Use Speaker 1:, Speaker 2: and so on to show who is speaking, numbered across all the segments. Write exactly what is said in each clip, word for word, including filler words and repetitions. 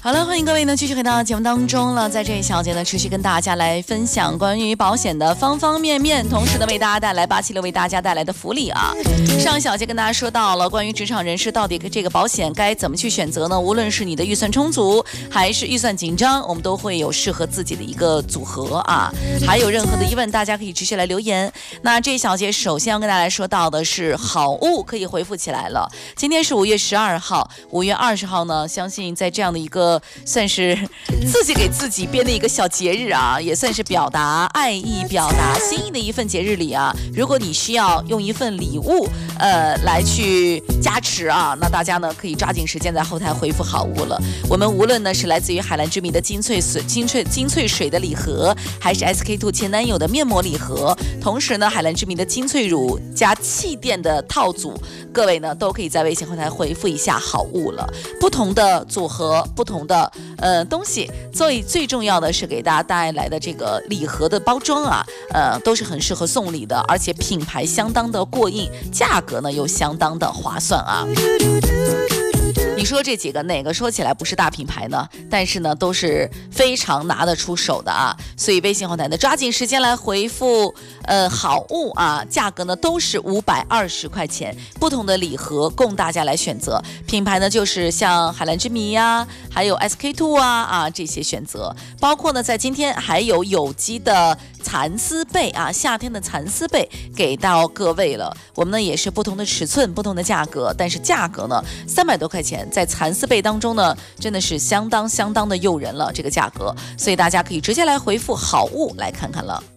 Speaker 1: 好了，欢迎各位呢继续回到节目当中了。在这一小节呢，持续跟大家来分享关于保险的方方面面，同时呢为大家带来八七六为大家带来的福利啊。上一小节跟大家说到了关于职场人士到底这个保险该怎么去选择呢？无论是你的预算充足还是预算紧张，我们都会有适合自己的一个组合啊。还有任何的疑问，大家可以直接来留言。那这一小节首先要跟大家说到的是好物可以回复起来了。今天是五月十二号，五月二十号呢，相信在这样的一个算是自己给自己编的一个小节日啊，也算是表达爱意、表达心意的一份节日里啊。如果你需要用一份礼物，呃，来去加持啊，那大家呢可以抓紧时间在后台回复好物了。我们无论呢是来自于海蓝之谜的精粹水、精粹精粹水的礼盒，还是 S K two 前男友的面膜礼盒，同时呢海蓝之谜的精粹乳加气垫的套组，各位呢都可以在微信后台回复一下好物了。不同的组合，不同的呃东西，最最重要的是给大家带来的这个礼盒的包装啊，呃都是很适合送礼的，而且品牌相当的过硬，价格呢又相当的划算啊。你说这几个哪个说起来不是大品牌呢？但是呢都是非常拿得出手的啊，所以微信后台呢抓紧时间来回复呃好物啊，价格呢都是五百二十块钱，不同的礼盒供大家来选择。品牌呢就是像海蓝之谜呀，还有 S K two 啊啊这些选择，包括呢在今天还有有机的蚕丝被啊，夏天的蚕丝被给到各位了。我们呢也是不同的尺寸、不同的价格，但是价格呢三百多块钱，在蚕丝被当中呢真的是相当相当的诱人了，这个价格，所以大家可以直接来回复好物来看看了。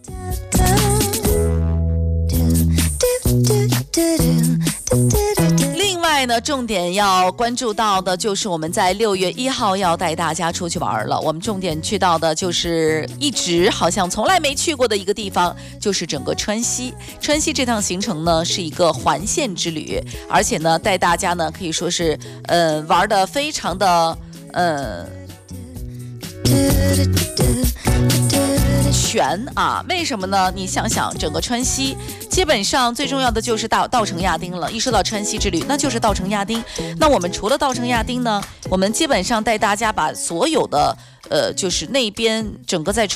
Speaker 1: 另外呢，重点要关注到的就是我们在六月一号要带大家出去玩了。我们重点去到的就是一直好像从来没去过的一个地方，就是整个川西。川西这趟行程呢是一个环线之旅，而且呢带大家呢可以说是呃玩的非常的呃全啊，为什么呢？你想想，整个川西基本上最重要的就是到稻城亚丁了。一说到川西之旅，那就是稻城亚丁。那我们除了稻城亚丁呢，我们基本上带大家把所有的呃，就是那边整个在